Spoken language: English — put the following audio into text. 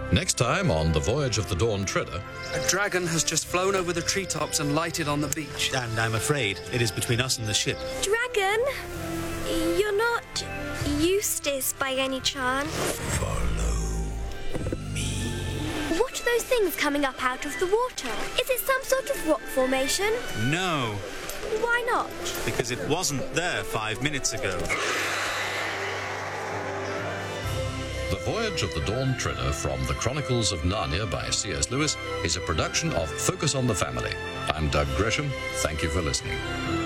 Next time on The Voyage of the Dawn Treader. A dragon has just flown over the treetops and lighted on the beach. And I'm afraid it is between us and the ship. Dragon? You're not Eustace by any chance? Follow me. What are those things coming up out of the water? Is it some sort of rock formation? No, Why not? because it wasn't there 5 minutes ago. The Voyage of the Dawn Treader from The Chronicles of Narnia by C.S. Lewis is a production of Focus on the Family. I'm Doug Gresham. Thank you for listening.